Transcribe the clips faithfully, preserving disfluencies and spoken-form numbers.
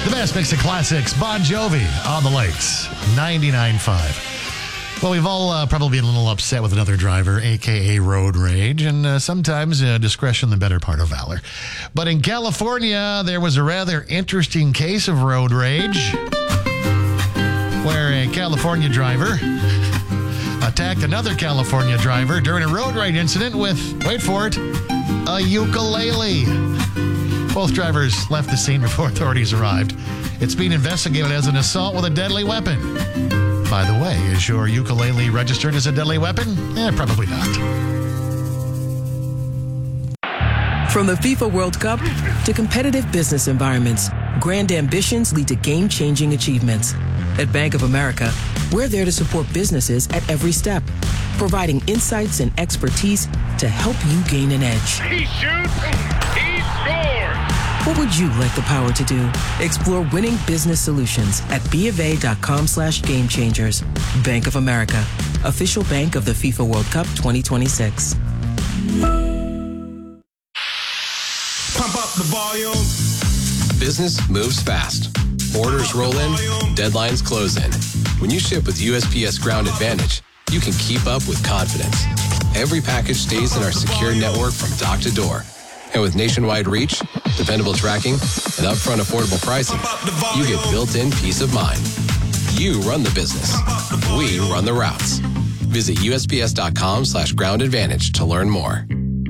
The best mix of classics, Bon Jovi on the Lakes, ninety-nine point five. Well, we've all uh, probably been a little upset with another driver, a k a road rage, and uh, sometimes uh, discretion the better part of valor. But in California, there was a rather interesting case of road rage where a California driver attacked another California driver during a road rage incident with, wait for it, a ukulele. Both drivers left the scene before authorities arrived. It's being investigated as an assault with a deadly weapon. By the way, is your ukulele registered as a deadly weapon? Eh, probably not. From the FIFA World Cup to competitive business environments, grand ambitions lead to game-changing achievements. At Bank of America, we're there to support businesses at every step, providing insights and expertise to help you gain an edge. He shoots, he scores! What would you like the power to do? Explore winning business solutions at BofA.com slash game changers. Bank of America, official bank of the FIFA World Cup twenty twenty-six. Pump up the volume. Business moves fast. Orders roll in, deadlines close in. When you ship with U S P S Ground Advantage, you can keep up with confidence. Every package stays in our secure network from dock to door. And with nationwide reach, dependable tracking, and upfront affordable pricing, you get built-in peace of mind. You run the business. We run the routes. Visit USPS.com slash ground advantage to learn more.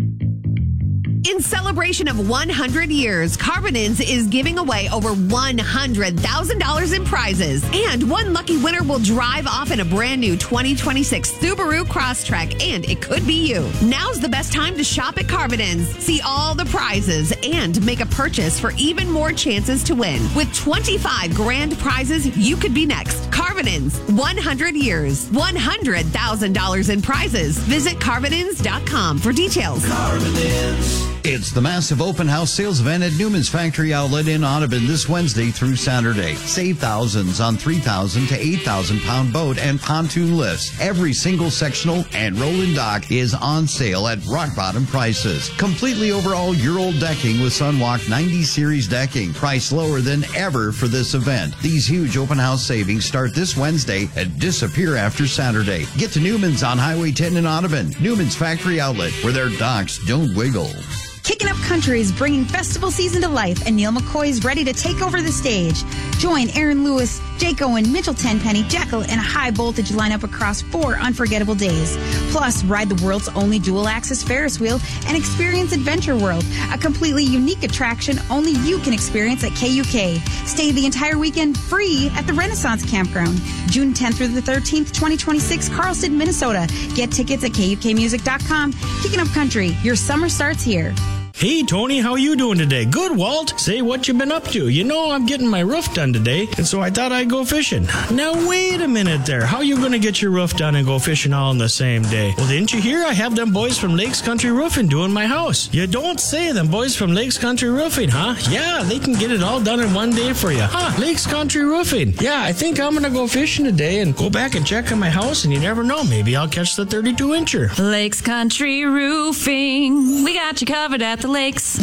In celebration of one hundred years, Carbonins is giving away over one hundred thousand dollars in prizes. And one lucky winner will drive off in a brand new twenty twenty-six Subaru Crosstrek, and it could be you. Now's the best time to shop at Carbonins. See all the prizes and make a purchase for even more chances to win. With twenty-five grand prizes, you could be next. Carbonins, one hundred years, one hundred thousand dollars in prizes. Visit Carbonins dot com for details. Carbonins. It's the massive open house sales event at Newman's Factory Outlet in Audubon this Wednesday through Saturday. Save thousands on three thousand to eight thousand pound boat and pontoon lifts. Every single sectional and rolling dock is on sale at rock bottom prices. Completely overall Ural decking with Sunwalk ninety series decking. Price lower than ever for this event. These huge open house savings start this Wednesday and disappear after Saturday. Get to Newman's on Highway ten in Audubon. Newman's Factory Outlet, where their docks don't wiggle. Kicking Up Country is bringing festival season to life, and Neil McCoy is ready to take over the stage. Join Aaron Lewis, Jake Owen, Mitchell Tenpenny, Jekyll, and a high-voltage lineup across four unforgettable days. Plus, ride the world's only dual-axis Ferris wheel and experience Adventure World, a completely unique attraction only you can experience at K U K. Stay the entire weekend free at the Renaissance Campground. June tenth through the thirteenth, twenty twenty-six, Carlston, Minnesota. Get tickets at K U K music dot com. Kicking Up Country, your summer starts here. Hey, Tony, how you doing today? Good, Walt. Say what you been up to. You know I'm getting my roof done today, and so I thought I'd go fishing. Now, wait a minute there. How you going to get your roof done and go fishing all in the same day? Well, didn't you hear I have them boys from Lakes Country Roofing doing my house? You don't say, them boys from Lakes Country Roofing, huh? Yeah, they can get it all done in one day for you. Huh, Lakes Country Roofing. Yeah, I think I'm going to go fishing today and go back and check on my house, and you never know. Maybe I'll catch the thirty-two incher. Lakes Country Roofing. We got you covered at the lakes.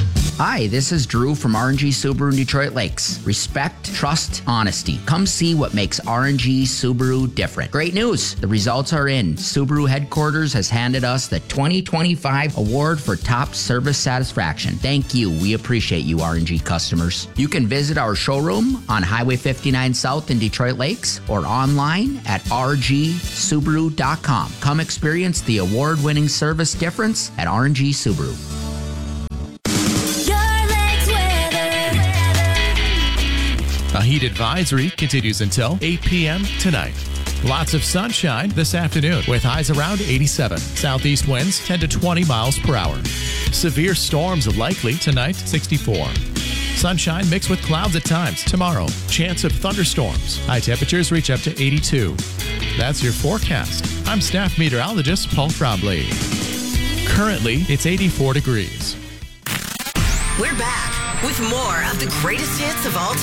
Hi, this is Drew from R and G Subaru in Detroit Lakes. Respect, trust, honesty. Come see what makes R and G Subaru different. Great news! The results are in. Subaru headquarters has handed us the twenty twenty-five award for top service satisfaction. Thank you. We appreciate you, R and G customers. You can visit our showroom on Highway fifty-nine South in Detroit Lakes or online at R G Subaru dot com. Come experience the award-winning service difference at R and G Subaru. A heat advisory continues until eight p.m. tonight. Lots of sunshine this afternoon with highs around eighty-seven. Southeast winds ten to twenty miles per hour. Severe storms likely tonight, sixty-four. Sunshine mixed with clouds at times tomorrow. Chance of thunderstorms. High temperatures reach up to eighty-two. That's your forecast. I'm staff meteorologist Paul Trombley. Currently, it's eighty-four degrees. We're back with more of the greatest hits of all time.